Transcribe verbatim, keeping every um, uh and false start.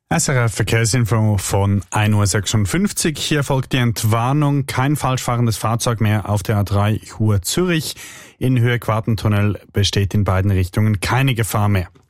S R F Verkehrsinfo von ein Uhr sechsundfünfzig. Hier folgt die Entwarnung. Kein falsch fahrendes Fahrzeug mehr auf der A drei Chur Zürich. In Höhe Quartentunnel besteht in beiden Richtungen keine Gefahr mehr.